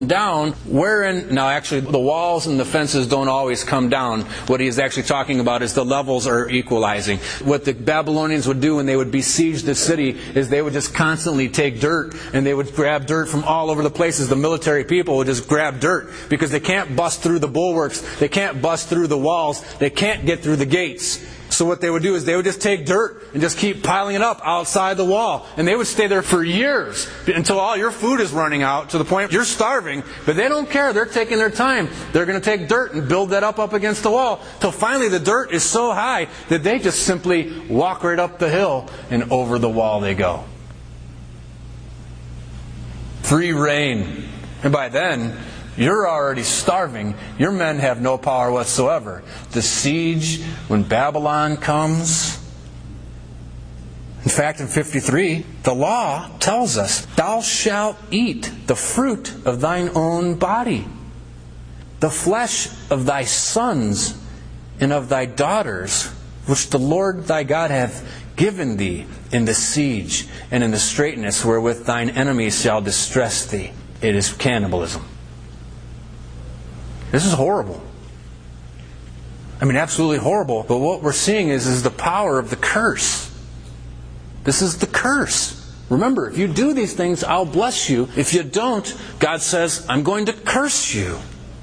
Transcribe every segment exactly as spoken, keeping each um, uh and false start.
down, wherein, now actually the walls and the fences don't always come down. What he is actually talking about is the levels are equalizing. What the Babylonians would do when they would besiege the city is they would just constantly take dirt, and they would grab dirt from all over the places. The military people would just grab dirt because they can't bust through the bulwarks, they can't bust through the walls, they can't get through the gates. So what they would do is they would just take dirt and just keep piling it up outside the wall. And they would stay there for years until all your food is running out to the point you're starving. But they don't care. They're taking their time. They're going to take dirt and build that up up against the wall till finally the dirt is so high that they just simply walk right up the hill and over the wall they go. Free reign. And by then, you're already starving. Your men have no power whatsoever. The siege, when Babylon comes. In fact, in fifty-three, the law tells us, "Thou shalt eat the fruit of thine own body, the flesh of thy sons and of thy daughters, which the Lord thy God hath given thee in the siege and in the straitness wherewith thine enemies shall distress thee." It is cannibalism. This is horrible. I mean, absolutely horrible. But what we're seeing is, is the power of the curse. This is the curse. Remember, if you do these things, I'll bless you. If you don't, God says, I'm going to curse you.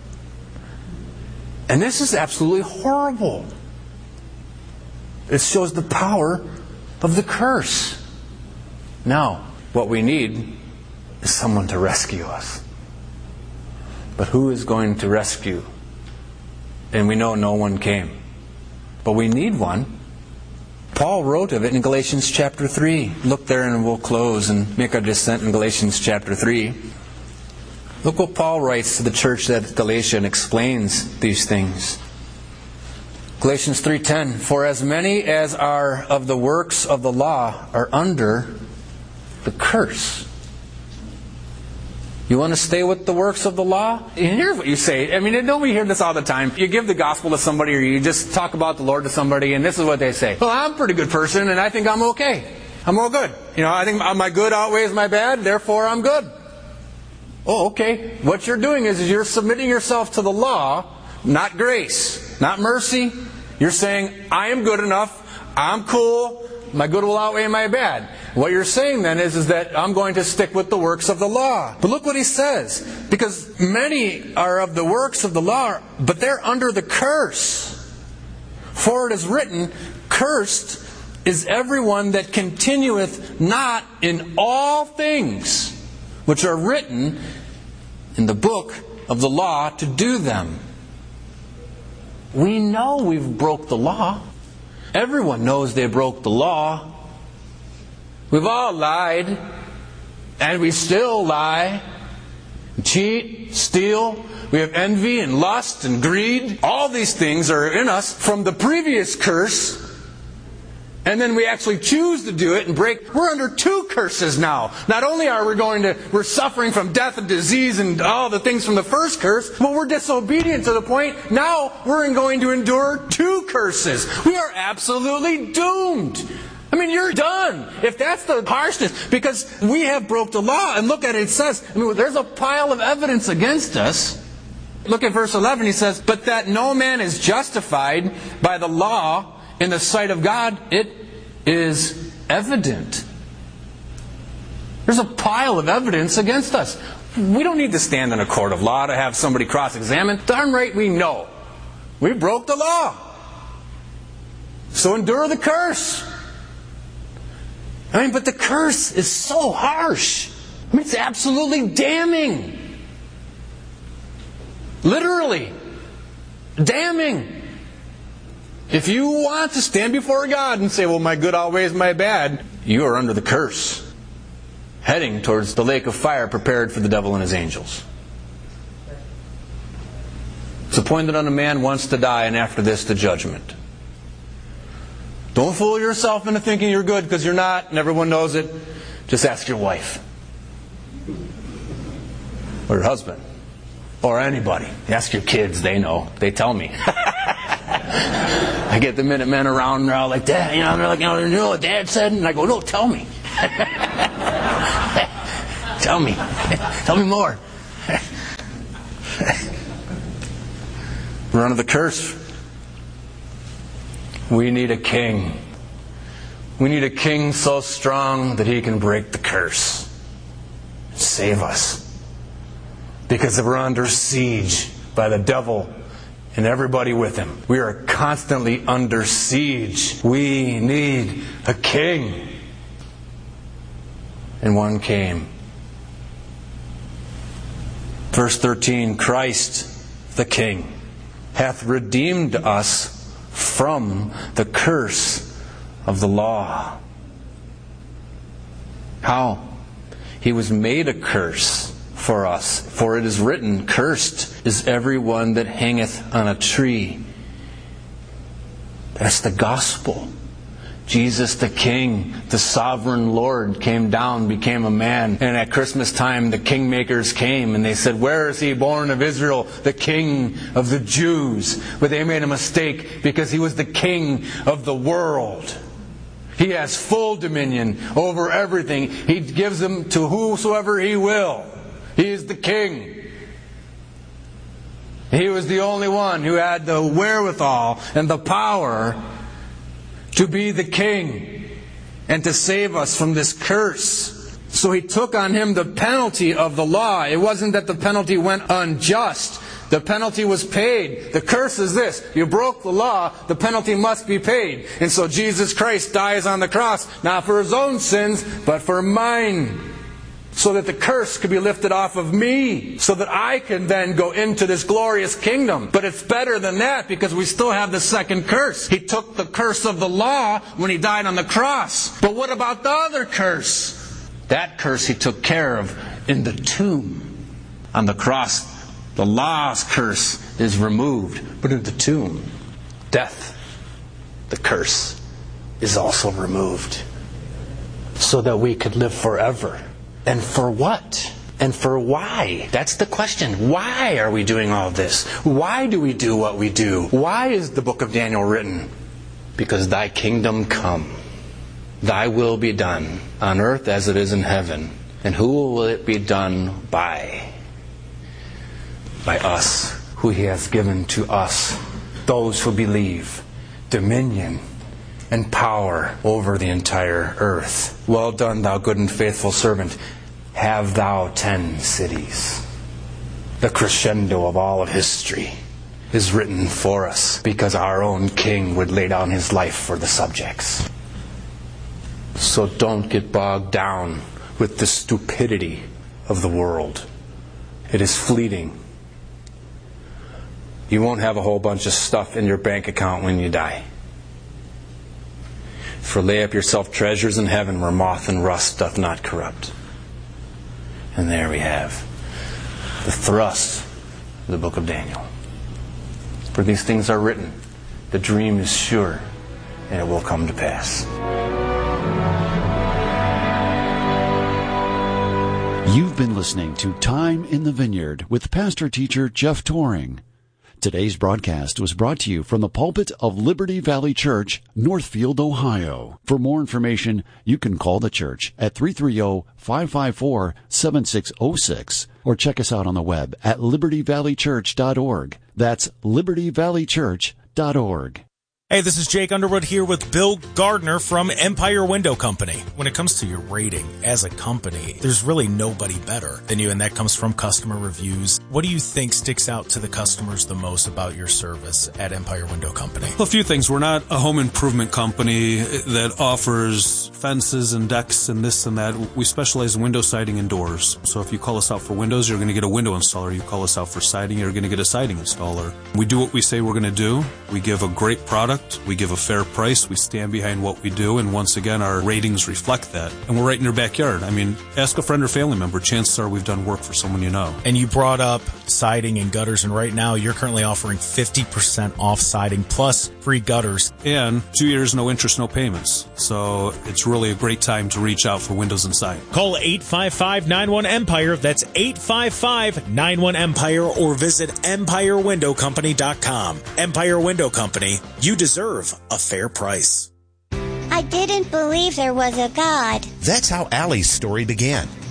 And this is absolutely horrible. It shows the power of the curse. Now, what we need is someone to rescue us. But who is going to rescue? And we know no one came. But we need one. Paul wrote of it in Galatians chapter three. Look there and we'll close and make our descent in Galatians chapter three. Look what Paul writes to the church at Galatia and explains these things. Galatians three ten, "For as many as are of the works of the law are under the curse." You want to stay with the works of the law? And here's what you say. I mean, don't we hear this all the time? You give the gospel to somebody or you just talk about the Lord to somebody and this is what they say. "Well, I'm a pretty good person and I think I'm okay. I'm all good. You know, I think my good outweighs my bad, therefore I'm good." Oh, okay. What you're doing is, is you're submitting yourself to the law, not grace, not mercy. You're saying, I am good enough, I'm cool, my good will outweigh my bad. What you're saying then is, is that I'm going to stick with the works of the law. But look what he says. Because many are of the works of the law, but they're under the curse. For it is written, "Cursed is everyone that continueth not in all things which are written in the book of the law to do them." We know we've broke the law. Everyone knows they broke the law. We've all lied, and we still lie, cheat, steal. We have envy and lust and greed. All these things are in us from the previous curse. And then we actually choose to do it and break. We're under two curses now. Not only are we going to, we're suffering from death and disease and all the things from the first curse, but we're disobedient to the point now we're going to endure two curses. We are absolutely doomed. I mean, you're done. If that's the harshness, because we have broke the law. And look at it, it says, I mean, there's a pile of evidence against us. Look at verse eleven, he says, "But that no man is justified by the law in the sight of God, it is evident." There's a pile of evidence against us. We don't need to stand in a court of law to have somebody cross-examined. Darn right we know. We broke the law. So endure the curse. I mean, but the curse is so harsh. I mean, it's absolutely damning. Literally. Damning. If you want to stand before God and say, well, my good outweighs my bad, you are under the curse. Heading towards the lake of fire prepared for the devil and his angels. It's appointed unto man once to die, and after this the judgment. Don't fool yourself into thinking you're good, because you're not, and everyone knows it. Just ask your wife. Or your husband. Or anybody. Ask your kids, they know. They tell me. I get the Minutemen around, and they're all like, Dad, you know, they're like, you know, you know what Dad said? And I go, no, tell me. Tell me. Tell me more. We're under the curse. We need a king. We need a king so strong that he can break the curse. Save us. Because we're under siege by the devil and everybody with him. We are constantly under siege. We need a king. And one came. Verse thirteen, Christ the King hath redeemed us from the curse of the law. How? He was made a curse for us. For it is written, cursed is everyone that hangeth on a tree. That's the gospel. Jesus the King, the sovereign Lord, came down, became a man. And at Christmas time, the kingmakers came and they said, where is he born of Israel, the King of the Jews? But they made a mistake because he was the King of the world. He has full dominion over everything. He gives them to whosoever he will. He is the King. He was the only one who had the wherewithal and the power to be the King and to save us from this curse. So he took on him the penalty of the law. It wasn't that the penalty went unjust. The penalty was paid. The curse is this: you broke the law, the penalty must be paid. And so Jesus Christ dies on the cross, not for his own sins, but for mine. So that the curse could be lifted off of me. So that I can then go into this glorious kingdom. But it's better than that, because we still have the second curse. He took the curse of the law when he died on the cross. But what about the other curse? That curse he took care of in the tomb. On the cross, the law's curse is removed. But in the tomb, death, the curse, is also removed. So that we could live forever. And for what? And for why? That's the question. Why are we doing all this? Why do we do what we do? Why is the book of Daniel written? Because thy kingdom come. Thy will be done on earth as it is in heaven. And who will it be done by? By us, who he has given to us, those who believe, dominion and power over the entire earth. Well done, thou good and faithful servant. Have thou ten cities. The crescendo of all of history is written for us because our own king would lay down his life for the subjects. So don't get bogged down with the stupidity of the world. It is fleeting. You won't have a whole bunch of stuff in your bank account when you die. For lay up yourself treasures in heaven where moth and rust doth not corrupt. And there we have the thrust of the book of Daniel. For these things are written, the dream is sure, and it will come to pass. You've been listening to Time in the Vineyard with pastor-teacher Jeff Toring. Today's broadcast was brought to you from the pulpit of Liberty Valley Church, Northfield, Ohio. For more information, you can call the church at three three zero, five five four, seven six zero six or check us out on the web at liberty valley church dot org. That's liberty valley church dot org. Hey, this is Jake Underwood here with Bill Gardner from Empire Window Company. When it comes to your rating as a company, there's really nobody better than you, and that comes from customer reviews. What do you think sticks out to the customers the most about your service at Empire Window Company? Well, a few things. We're not a home improvement company that offers fences and decks and this and that. We specialize in window siding and doors. So if you call us out for windows, you're going to get a window installer. You call us out for siding, you're going to get a siding installer. We do what we say we're going to do. We give a great product. We give a fair price. We stand behind what we do. And once again, our ratings reflect that. And we're right in your backyard. I mean, ask a friend or family member. Chances are we've done work for someone you know. And you brought up siding and gutters. And right now, you're currently offering fifty percent off siding plus free gutters. And two years, no interest, no payments. So it's really a great time to reach out for windows and siding. Call eight five five, nine one, EMPIRE. That's eight five five, nine one, EMPIRE. Or visit empire window company dot com. Empire Window Company. You deserve Deserve a fair price. I didn't believe there was a God. That's how Allie's story began.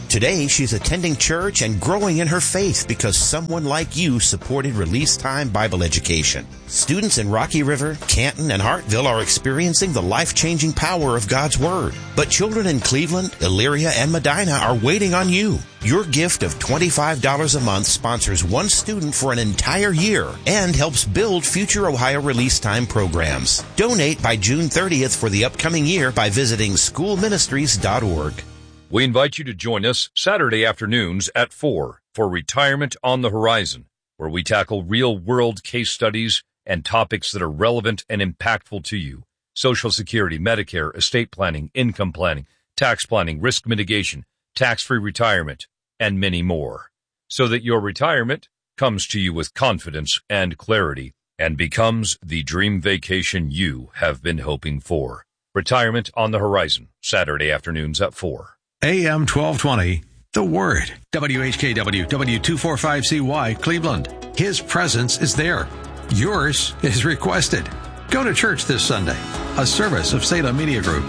Today, she's attending church and growing in her faith because someone like you supported Release Time Bible Education. Students in Rocky River, Canton, and Hartville are experiencing the life-changing power of God's Word. But children in Cleveland, Elyria, and Medina are waiting on you. Your gift of twenty-five dollars a month sponsors one student for an entire year and helps build future Ohio Release Time programs. Donate by June thirtieth for the upcoming year by visiting school ministries dot org. We invite you to join us Saturday afternoons at four for Retirement on the Horizon, where we tackle real-world case studies and topics that are relevant and impactful to you. Social Security, Medicare, estate planning, income planning, tax planning, risk mitigation, tax-free retirement, and many more, so that your retirement comes to you with confidence and clarity and becomes the dream vacation you have been hoping for. Retirement on the Horizon, Saturday afternoons at four. A M twelve twenty, The Word. W H K W, W two forty-five C Y, Cleveland. His presence is there. Yours is requested. Go to church this Sunday. A service of Salem Media Group.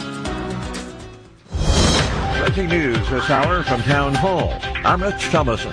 Breaking news this hour from Town Hall. I'm Rich Thomason.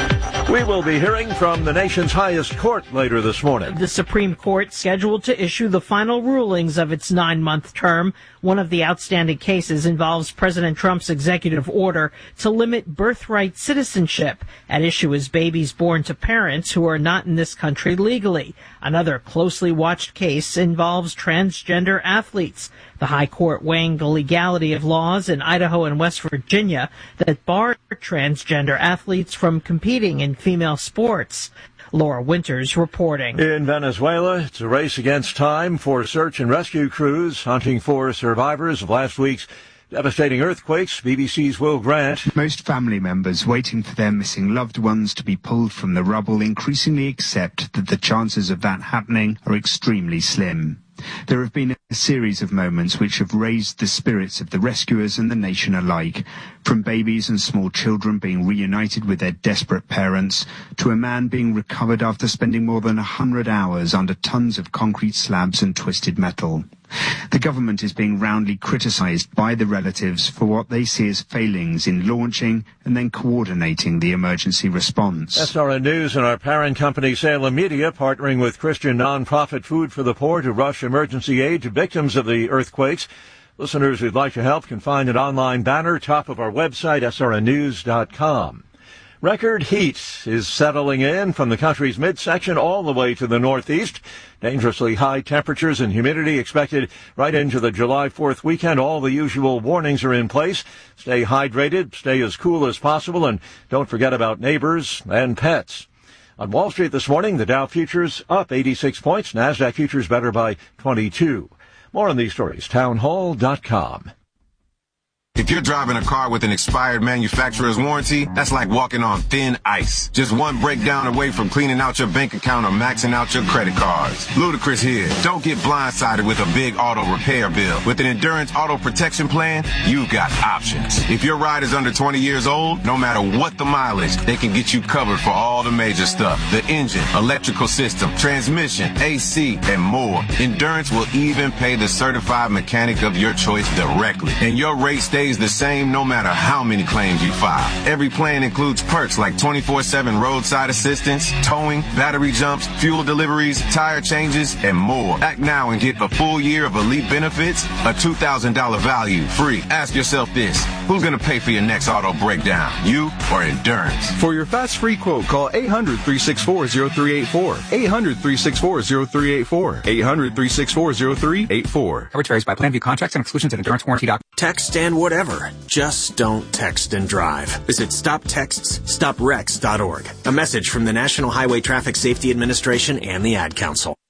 We will be hearing from the nation's highest court later this morning. The Supreme Court scheduled to issue the final rulings of its nine-month term. One of the outstanding cases involves President Trump's executive order to limit birthright citizenship. At issue is babies born to parents who are not in this country legally. Another closely watched case involves transgender athletes. The High Court weighing the legality of laws in Idaho and West Virginia that bar transgender athletes from competing in female sports. Laura Winters reporting. In Venezuela, it's a race against time for search and rescue crews hunting for survivors of last week's devastating earthquakes. B B C's Will Grant. Most family members waiting for their missing loved ones to be pulled from the rubble increasingly accept that the chances of that happening are extremely slim. There have been a series of moments which have raised the spirits of the rescuers and the nation alike, from babies and small children being reunited with their desperate parents, to a man being recovered after spending more than a hundred hours under tons of concrete slabs and twisted metal. The government is being roundly criticized by the relatives for what they see as failings in launching and then coordinating the emergency response. S R N News and our parent company Salem Media, partnering with Christian nonprofit Food for the Poor to rush emergency aid to victims of the earthquakes. Listeners who'd like to help can find an online banner top of our website, S R N news dot com. Record heat is settling in from the country's midsection all the way to the northeast. Dangerously high temperatures and humidity expected right into the July fourth weekend. All the usual warnings are in place. Stay hydrated, stay as cool as possible, and don't forget about neighbors and pets. On Wall Street this morning, the Dow futures up eighty-six points. NASDAQ futures better by twenty-two. More on these stories, town hall dot com. If you're driving a car with an expired manufacturer's warranty, that's like walking on thin ice. Just one breakdown away from cleaning out your bank account or maxing out your credit cards. Ludacris here. Don't get blindsided with a big auto repair bill. With an Endurance Auto Protection Plan, you've got options. If your ride is under twenty years old, no matter what the mileage, they can get you covered for all the major stuff. The engine, electrical system, transmission, A C, and more. Endurance will even pay the certified mechanic of your choice directly. And your rate stays the same no matter how many claims you file. Every plan includes perks like twenty-four seven roadside assistance, towing, battery jumps, fuel deliveries, tire changes, and more. Act now and get a full year of elite benefits, a two thousand dollars value free. Ask yourself this: who's going to pay for your next auto breakdown, you or Endurance? For your fast free quote, call eight hundred, three six four, zero three eight four. eight hundred, three six four, zero three eight four. eight hundred, three six four, zero three eight four. Coverage varies by plan, view contracts and exclusions at endurance warranty dot com. Text and whatever. Just don't text and drive. Visit stop texts stop wrecks dot org. A message from the National Highway Traffic Safety Administration and the Ad Council.